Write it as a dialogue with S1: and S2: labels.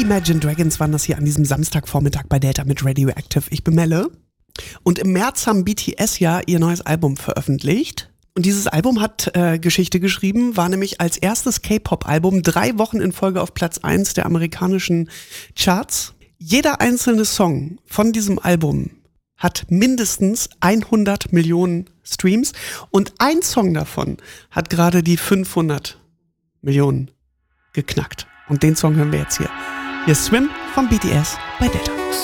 S1: Imagine Dragons waren das hier an diesem Samstagvormittag bei Delta mit Radioactive. Ich bin Melle. Und im März haben BTS ja ihr neues Album veröffentlicht. Und dieses Album hat Geschichte geschrieben, war nämlich als erstes K-Pop-Album 3 Wochen in Folge auf Platz 1 der amerikanischen Charts. Jeder einzelne Song von diesem Album hat mindestens 100 Millionen Streams und ein Song davon hat gerade die 500 Millionen geknackt. Und den Song hören wir jetzt hier. Hier ist Swim von BTS bei Delta.